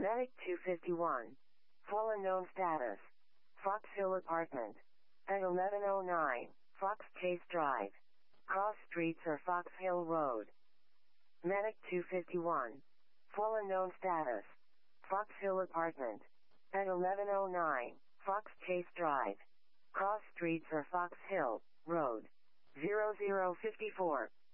Medic 251. Fallen known status. Fox Hill Apartment. At 1109, Fox Chase Drive. Cross streets or Fox Hill Road. Medic 251. Fallen known status. Fox Hill Apartment. At 1109, Fox Chase Drive. Cross streets or Fox Hill Road. 0054.